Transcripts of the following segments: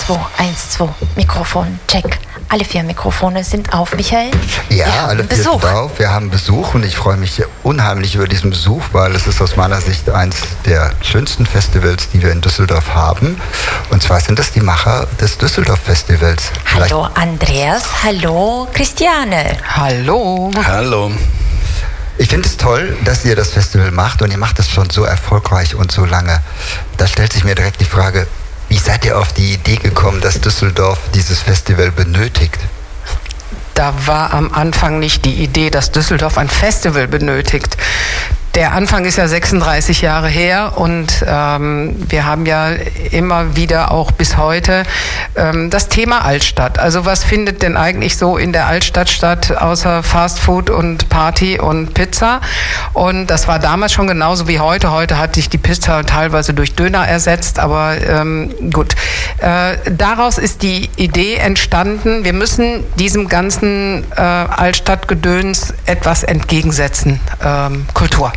2, 1, 2, Mikrofon, check. Alle 4 Mikrofone sind auf, Michael. Ja, alle 4 sind auf. Wir haben Besuch und ich freue mich unheimlich über diesen Besuch, weil es ist aus meiner Sicht eins der schönsten Festivals, die wir in Düsseldorf haben. Und zwar sind das die Macher des Düsseldorf-Festivals. Hallo Andreas, hallo Christiane. Hallo. Hallo. Ich finde es toll, dass ihr das Festival macht und ihr macht es schon so erfolgreich und so lange. Da stellt sich mir direkt die Frage, wie seid ihr auf die Idee gekommen, dass Düsseldorf dieses Festival benötigt? Da war am Anfang nicht die Idee, dass Düsseldorf ein Festival benötigt. Der Anfang ist ja 36 Jahre her und wir haben ja immer wieder auch bis heute das Thema Altstadt. Also was findet denn eigentlich so in der Altstadt statt, außer Fastfood und Party und Pizza? Und das war damals schon genauso wie heute. Heute hat sich die Pizza teilweise durch Döner ersetzt, aber gut. Daraus ist die Idee entstanden, wir müssen diesem ganzen Altstadtgedöns etwas entgegensetzen. Kultur.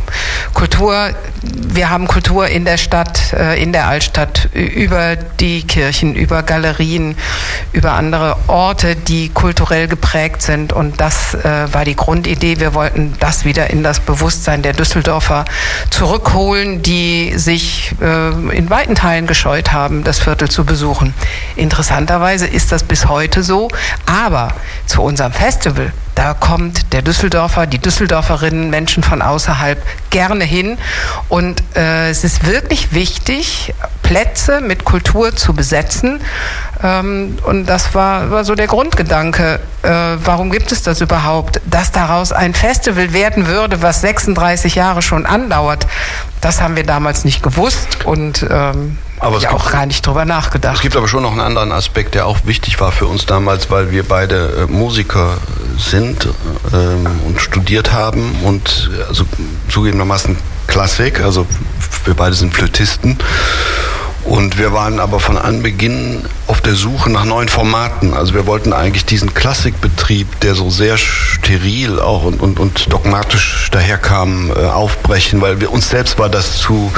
Wir haben Kultur in der Stadt, in der Altstadt, über die Kirchen, über Galerien, über andere Orte, die kulturell geprägt sind. Und das war die Grundidee. Wir wollten das wieder in das Bewusstsein der Düsseldorfer zurückholen, die sich in weiten Teilen gescheut haben, das Viertel zu besuchen. Interessanterweise ist das bis heute so. Aber zu unserem Festival, da kommt der Düsseldorfer, die Düsseldorferinnen, Menschen von außerhalb gerne hin. Und es ist wirklich wichtig, Plätze mit Kultur zu besetzen. Und das war so der Grundgedanke. Warum gibt es das überhaupt? Dass daraus ein Festival werden würde, was 36 Jahre schon andauert, das haben wir damals nicht gewusst und auch gar nicht drüber nachgedacht. Es gibt aber schon noch einen anderen Aspekt, der auch wichtig war für uns damals, weil wir beide Musiker sind und studiert haben und also zugegebenermaßen Klassik, also wir beide sind Flötisten. Und wir waren aber von Anbeginn auf der Suche nach neuen Formaten. Also wir wollten eigentlich diesen Klassikbetrieb, der so sehr steril auch und dogmatisch daherkam, aufbrechen, weil uns selbst war das zu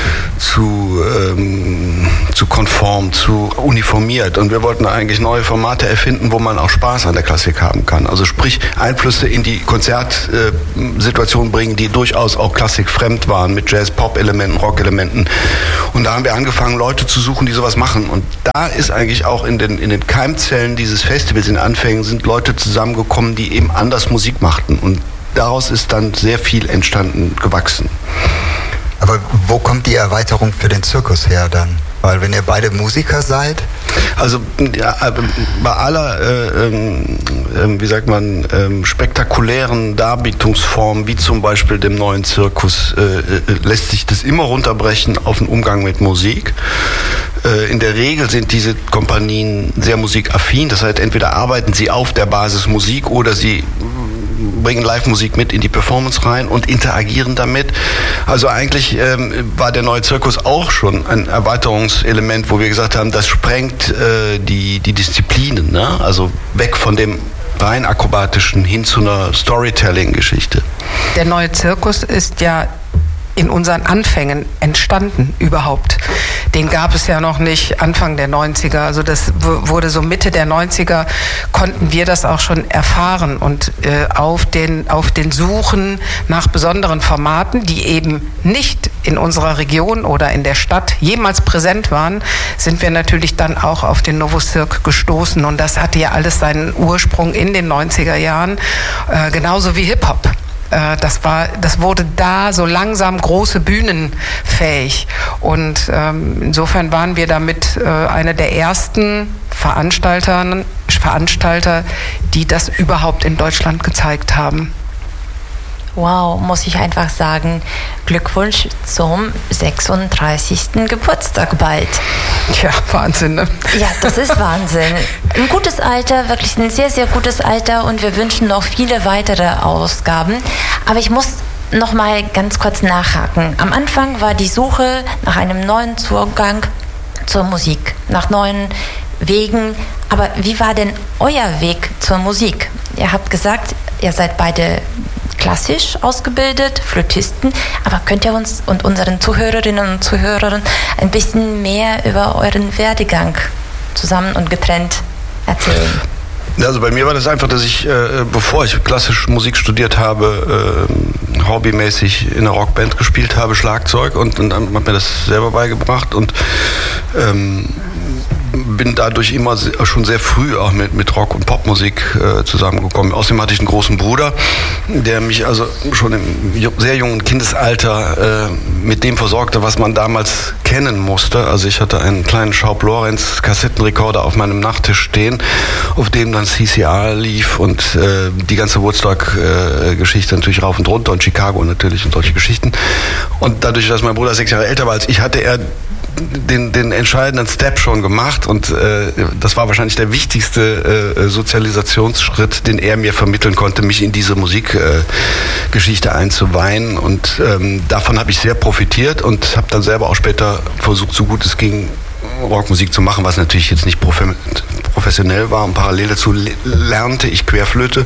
konform, zu uniformiert. Und wir wollten eigentlich neue Formate erfinden, wo man auch Spaß an der Klassik haben kann. Also sprich, Einflüsse in die Konzertsituation bringen, die durchaus auch klassikfremd waren, mit Jazz-Pop-Elementen, Rock-Elementen. Und da haben wir angefangen, Leute zu suchen, die sowas machen. Und da ist eigentlich auch in den Keimzellen dieses Festivals, in den Anfängen, sind Leute zusammengekommen, die eben anders Musik machten. Und daraus ist dann sehr viel entstanden, gewachsen. Aber wo kommt die Erweiterung für den Zirkus her dann? Weil wenn ihr beide Musiker seid? Also ja, bei aller, spektakulären Darbietungsformen, wie zum Beispiel dem neuen Zirkus, lässt sich das immer runterbrechen auf den Umgang mit Musik. In der Regel sind diese Kompanien sehr musikaffin, das heißt, entweder arbeiten sie auf der Basis Musik oder sie bringen Live-Musik mit in die Performance rein und interagieren damit. Also eigentlich war der neue Zirkus auch schon ein Erweiterungselement, wo wir gesagt haben, das sprengt die Disziplinen, ne? Also weg von dem rein akrobatischen hin zu einer Storytelling-Geschichte. Der neue Zirkus ist ja in unseren Anfängen entstanden überhaupt. Den gab es ja noch nicht Anfang der 90er. Also das wurde so Mitte der 90er, konnten wir das auch schon erfahren. Und auf den Suchen nach besonderen Formaten, die eben nicht in unserer Region oder in der Stadt jemals präsent waren, sind wir natürlich dann auch auf den Novocirque gestoßen. Und das hatte ja alles seinen Ursprung in den 90er Jahren, genauso wie Hip-Hop. Das wurde da so langsam große Bühnen fähig. Und insofern waren wir damit eine der ersten Veranstalter, die das überhaupt in Deutschland gezeigt haben. Wow, muss ich einfach sagen, Glückwunsch zum 36. Geburtstag bald. Ja, Wahnsinn, ne? Ja, das ist Wahnsinn. Ein gutes Alter, wirklich ein sehr, sehr gutes Alter und wir wünschen noch viele weitere Ausgaben. Aber ich muss noch mal ganz kurz nachhaken. Am Anfang war die Suche nach einem neuen Zugang zur Musik, nach neuen Wegen. Aber wie war denn euer Weg zur Musik? Ihr habt gesagt, ihr seid beide klassisch ausgebildet, Flötisten, aber könnt ihr uns und unseren Zuhörerinnen und Zuhörern ein bisschen mehr über euren Werdegang zusammen und getrennt erzählen? Also bei mir war das einfach, dass ich, bevor ich klassisch Musik studiert habe, hobbymäßig in einer Rockband gespielt habe, Schlagzeug, und dann hat mir das selber beigebracht und bin dadurch immer schon sehr früh auch mit Rock- und Popmusik zusammengekommen. Außerdem hatte ich einen großen Bruder, der mich also schon im sehr jungen Kindesalter mit dem versorgte, was man damals kennen musste. Also ich hatte einen kleinen Schaub Lorenz Kassettenrekorder auf meinem Nachttisch stehen, auf dem dann CCR lief und die ganze Woodstock-Geschichte natürlich rauf und runter und Chicago natürlich und solche Geschichten. Und dadurch, dass mein Bruder 6 Jahre älter war als ich, hatte er den entscheidenden Step schon gemacht und das war wahrscheinlich der wichtigste Sozialisationsschritt, den er mir vermitteln konnte, mich in diese Musikgeschichte einzuweihen, und davon habe ich sehr profitiert und habe dann selber auch später versucht, so gut es ging, Rockmusik zu machen, was natürlich jetzt nicht professionell war, und parallel dazu lernte ich Querflöte.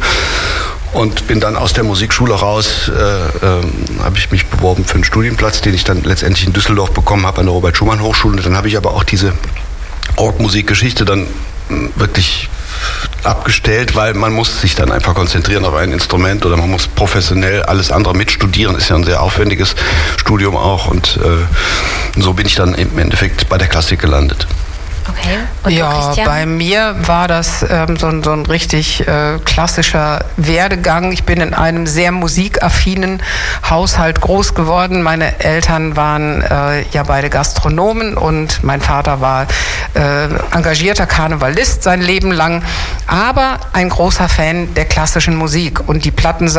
Und bin dann aus der Musikschule raus, habe ich mich beworben für einen Studienplatz, den ich dann letztendlich in Düsseldorf bekommen habe, an der Robert-Schumann-Hochschule. Dann habe ich aber auch diese Rockmusikgeschichte dann wirklich abgestellt, weil man muss sich dann einfach konzentrieren auf ein Instrument oder man muss professionell alles andere mitstudieren. Ist ja ein sehr aufwendiges Studium auch, und so bin ich dann im Endeffekt bei der Klassik gelandet. Okay. Und ja, bei mir war das so ein richtig klassischer Werdegang. Ich bin in einem sehr musikaffinen Haushalt groß geworden. Meine Eltern waren ja beide Gastronomen und mein Vater war engagierter Karnevalist sein Leben lang, aber ein großer Fan der klassischen Musik. Und die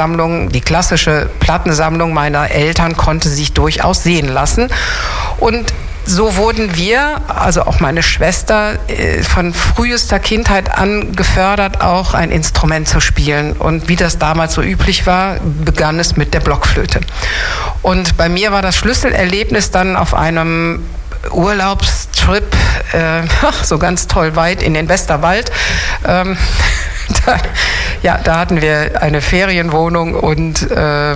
klassische Plattensammlung meiner Eltern konnte sich durchaus sehen lassen. Und so wurden wir, also auch meine Schwester, von frühester Kindheit an gefördert, auch ein Instrument zu spielen. Und wie das damals so üblich war, begann es mit der Blockflöte. Und bei mir war das Schlüsselerlebnis dann auf einem Urlaubstrip, so ganz toll weit in den Westerwald. Da hatten wir eine Ferienwohnung und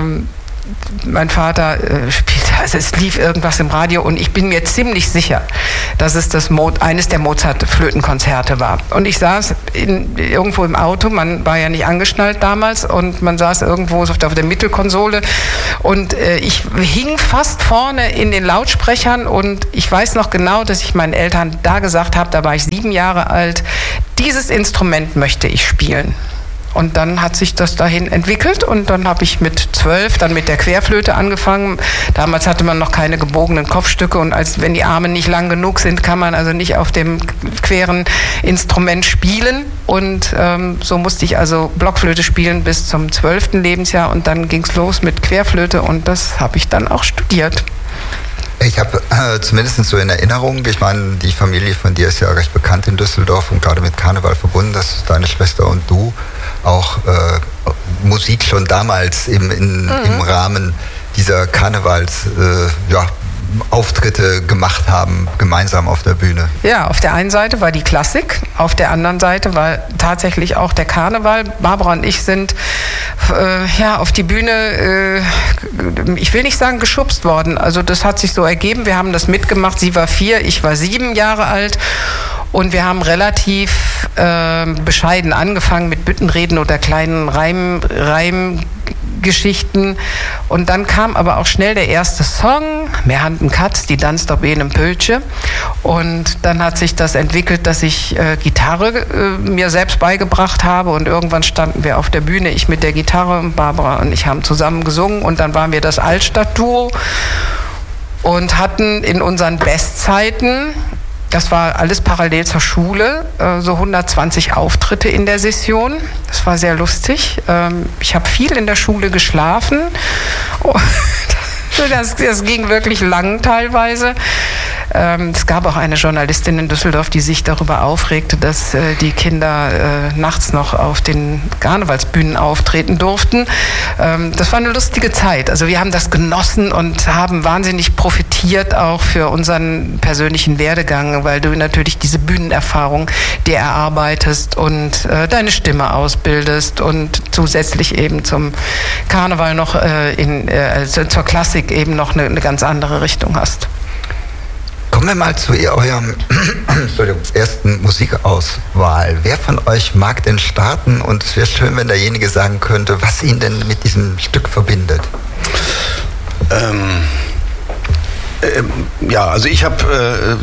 mein Vater spielte, also es lief irgendwas im Radio und ich bin mir ziemlich sicher, dass es eines der Mozart-Flötenkonzerte war. Und ich saß irgendwo im Auto, man war ja nicht angeschnallt damals, und man saß irgendwo auf der Mittelkonsole und ich hing fast vorne in den Lautsprechern, und ich weiß noch genau, dass ich meinen Eltern da gesagt habe, da war ich 7 Jahre alt, dieses Instrument möchte ich spielen. Und dann hat sich das dahin entwickelt, und dann habe ich mit 12 dann mit der Querflöte angefangen. Damals hatte man noch keine gebogenen Kopfstücke, und wenn die Arme nicht lang genug sind, kann man also nicht auf dem queren Instrument spielen. Und so musste ich also Blockflöte spielen bis zum 12. Lebensjahr, und dann ging es los mit Querflöte, und das habe ich dann auch studiert. Ich habe zumindest so in Erinnerung, ich meine, die Familie von dir ist ja recht bekannt in Düsseldorf und gerade mit Karneval verbunden, dass deine Schwester und du auch Musik schon damals im Rahmen dieser Karnevals Auftritte gemacht haben, gemeinsam auf der Bühne. Ja, auf der einen Seite war die Klassik, auf der anderen Seite war tatsächlich auch der Karneval. Barbara und ich sind auf die Bühne, ich will nicht sagen geschubst worden, also das hat sich so ergeben, wir haben das mitgemacht, sie war 4, ich war 7 Jahre alt. Und wir haben relativ bescheiden angefangen mit Büttenreden oder kleinen Reimgeschichten. Und dann kam aber auch schnell der erste Song, Mehr Handen Katz, die tanzt auf einem Pölsche. Und dann hat sich das entwickelt, dass ich Gitarre mir selbst beigebracht habe. Und irgendwann standen wir auf der Bühne, ich mit der Gitarre, und Barbara und ich haben zusammen gesungen. Und dann waren wir das Altstadt-Duo und hatten in unseren Bestzeiten, das war alles parallel zur Schule, so 120 Auftritte in der Session. Das war sehr lustig. Ich habe viel in der Schule geschlafen. Das ging wirklich lang teilweise. Es gab auch eine Journalistin in Düsseldorf, die sich darüber aufregte, dass die Kinder nachts noch auf den Karnevalsbühnen auftreten durften. Das war eine lustige Zeit. Also wir haben das genossen und haben wahnsinnig profitiert auch für unseren persönlichen Werdegang, weil du natürlich diese Bühnenerfahrung dir erarbeitest und deine Stimme ausbildest und zusätzlich eben zum Karneval noch zur Klassik eben noch eine ganz andere Richtung hast. Kommen wir mal zu eurem ersten Musikauswahl. Wer von euch mag denn starten? Und es wäre schön, wenn derjenige sagen könnte, was ihn denn mit diesem Stück verbindet. Ja, also ich habe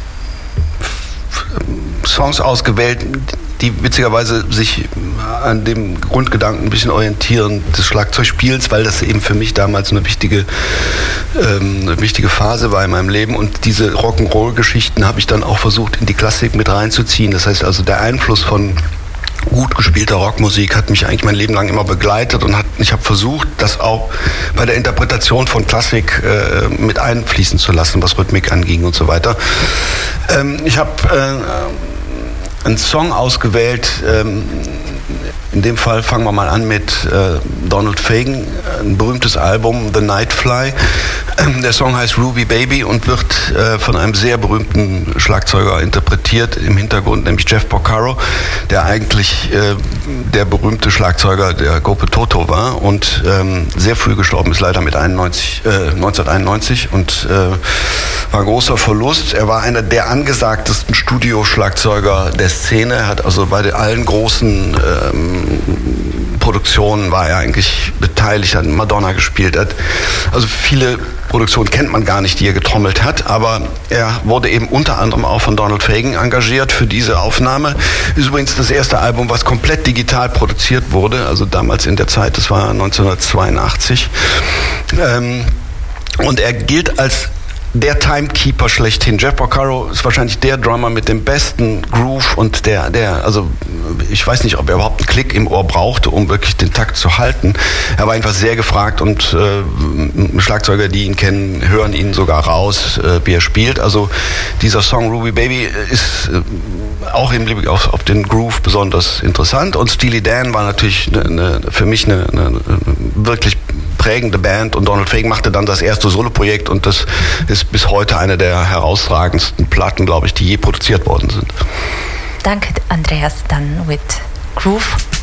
Songs ausgewählt, die witzigerweise sich an dem Grundgedanken ein bisschen orientieren des Schlagzeugspiels, weil das eben für mich damals eine wichtige Phase war in meinem Leben. Und diese Rock'n'Roll-Geschichten habe ich dann auch versucht, in die Klassik mit reinzuziehen. Das heißt also, der Einfluss von gut gespielter Rockmusik hat mich eigentlich mein Leben lang immer begleitet und ich habe versucht, das auch bei der Interpretation von Klassik mit einfließen zu lassen, was Rhythmik anging und so weiter. Ich habe einen Song ausgewählt, in dem Fall fangen wir mal an mit Donald Fagen, ein berühmtes Album, The Nightfly. Der Song heißt Ruby Baby und wird von einem sehr berühmten Schlagzeuger interpretiert im Hintergrund, nämlich Jeff Porcaro, der eigentlich der berühmte Schlagzeuger der Gruppe Toto war und sehr früh gestorben ist, leider mit 1991 und war ein großer Verlust. Er war einer der angesagtesten Studioschlagzeuger der Szene, er hat also bei allen großen Produktionen war er eigentlich beteiligt, hat Madonna gespielt, also viele Produktionen kennt man gar nicht, die er getrommelt hat, aber er wurde eben unter anderem auch von Donald Fagen engagiert für diese Aufnahme. Ist übrigens das erste Album, was komplett digital produziert wurde, also damals in der Zeit, das war 1982. Und er gilt als der Timekeeper schlechthin. Jeff Porcaro ist wahrscheinlich der Drummer mit dem besten Groove und also ich weiß nicht, ob er überhaupt einen Klick im Ohr brauchte, um wirklich den Takt zu halten. Er war einfach sehr gefragt und Schlagzeuger, die ihn kennen, hören ihn sogar raus, wie er spielt. Also dieser Song Ruby Baby ist auch im Blick auf den Groove besonders interessant und Steely Dan war natürlich für mich eine wirklich prägende Band und Donald Fagen machte dann das erste Soloprojekt und das ist bis heute eine der herausragendsten Platten, glaube ich, die je produziert worden sind. Danke, Andreas. Dann with Groove.